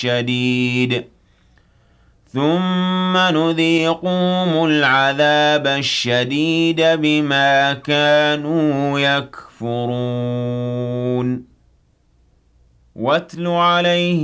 شديد ثم نذيقهم العذاب الشديد بما كانوا يكفرون واتل عليهم